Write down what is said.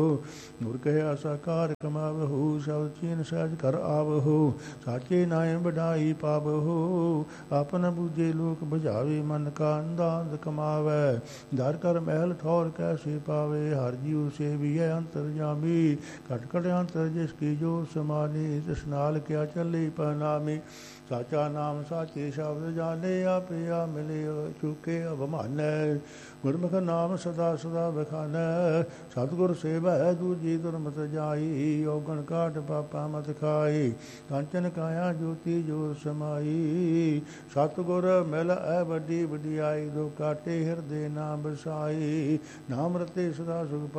ਗੁਰ ਕਹਿਆ ਸਾਕਾਰ ਕਮਾਵਹੁ, ਸ਼ਬਦ ਚੀਨ ਸਹਿਜ ਕਰ ਆਵਹੁ। ਸਾਚੇ ਨਾਇ ਵਡਾਈ ਪਾਵਹੁ, ਆਪਨ ਬੂਝੇ ਲੋਕ ਬੁਝਾਵੇ। ਮਨ ਕਾ ਅੰਦਾਜ਼ ਕਮਾਵੈ, ਧਰ ਕਰ ਮਹਿਲ ਠੌਰ ਕੈਸੇ ਪਾਵੇ। ਹਰ ਜੀਉ ਸੇਵੀਐ ਅੰਤਰ ਜਾਮੀ, ਘਟ ਘਟ ਅੰਤਰ ਜਿਸ ਕੀ ਜੋਰ ਸਮਾਨੀ। ਤਿਸ ਨਾਲ ਕਿਆ ਚੱਲੇ ਪਨਾਮੀ, ਸਾਚਾ ਨਾਮ ਸਾਚੇ ਸ਼ਬਦ ਜਾਣੇ। ਆਪੇ ਆ ਮਿਲੇ ਚੁਕੇ ਅਭਮਾਨੈ, ਗੁਰਮੁਖ ਨਾਮ ਸਦਾ ਸਦਾ ਬਖਾਨੈ। ਸਤਿਗੁਰ ਸੇਵੈ ਦੂਜੀ ਦੁਰਮਤ ਜਾਈ, ਔਗਣ ਕਾਟ ਪਾਪਾ ਮਤ ਖਾਈ। ਕੰਚਨ ਕਾਇਆ ਜੋਤੀ ਜੋਰ ਸਮਾਈ, ਸਤਿਗੁਰ ਮਿਲ ਐ ਵੱਡੀ ਵਡਿਆਈ। ਦੁਖ ਕਾਟੇ ਹਿਰਦੇ ਨਾਮ ਬਸਾਈ, ਨਾਮ ਰਤੇ ਸਦਾ ਸੁਖ